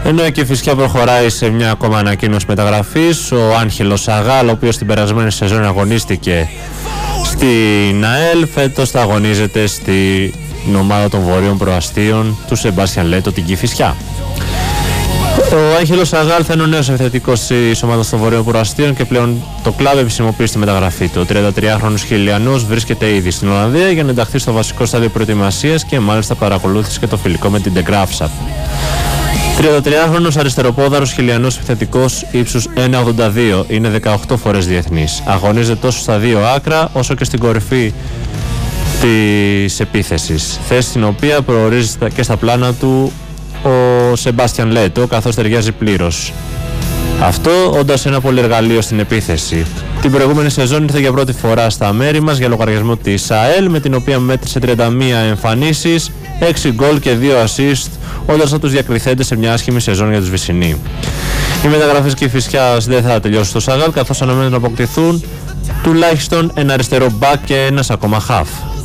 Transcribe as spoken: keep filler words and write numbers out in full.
Ενώ η Κηφισιά προχωράει σε μια ακόμα ανακοίνωση μεταγραφής, ο Άγχελος Σαγάλ, ο οποίος την περασμένη σεζόν αγωνίστηκε στην ΑΕΛ, φέτος θα αγωνίζεται στην ομάδα των Βορείων Προαστίων του Σεμπάστιαν Λέτο, την Κηφισιά. Ο Άγχελος Σαγάλ θα είναι ο νέος επιθετικός της ομάδας των Βορείων Προαστίων και πλέον το κλαμπ επισημοποιεί τη μεταγραφή του. Ο τριαντατριάχρονος Χιλιανός βρίσκεται ήδη στην Ολλανδία για να ενταχθεί στο βασικό στάδιο προετοιμασίας και μάλιστα παρακολούθησε και το φιλικό με την De Graafschap. τριαντατριάχρονος αριστεροπόδαρος Χιλιανός επιθετικός ύψους ένα κόμμα ογδόντα δύο, είναι δεκαοκτώ φορές διεθνής. Αγωνίζεται τόσο στα δύο άκρα όσο και στην κορυφή της επίθεσης, θέση στην οποία προορίζει και στα πλάνα του ο Σεμπάστιαν Λέτο, καθώς ταιριάζει πλήρως. Αυτό όντας ένα πολυεργαλείο στην επίθεση. Την προηγούμενη σεζόν ήρθε για πρώτη φορά στα μέρη μας για λογαριασμό της ΑΕΛ, με την οποία μέτρησε τριάντα μία εμφανίσεις, έξι γκολ και δύο assist, όντας από τους διακριθέντες σε μια άσχημη σεζόν για τους Βυσσινοί. Οι μεταγραφές Κηφισιάς δεν θα τελειώσουν στο Σαγάλ, καθώς αναμένουν να αποκτηθούν τουλάχιστον ένα αριστερό μπακ και ένας ακόμα χαφ.